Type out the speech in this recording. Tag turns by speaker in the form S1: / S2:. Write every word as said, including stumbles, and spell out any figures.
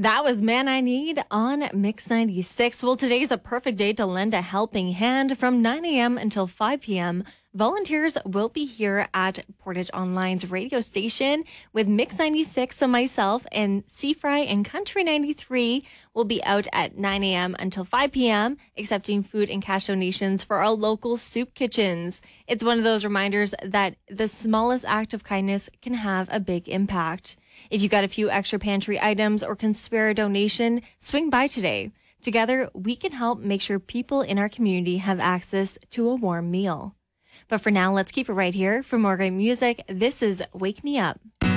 S1: That was Man I Need on Mix ninety-six. Well, today is a perfect day to lend a helping hand from nine a.m. until five p.m. Volunteers will be here at Portage Online's radio station with Mix ninety-six. So myself and Seafry and Country ninety-three will be out at nine a.m. until five p.m. accepting food and cash donations for our local soup kitchens. It's one of those reminders that the smallest act of kindness can have a big impact. If you got a few extra pantry items or can spare a donation, swing by today. Together, we can help make sure people in our community have access to a warm meal. But for now, let's keep it right here. For more great music, this is Wake Me Up.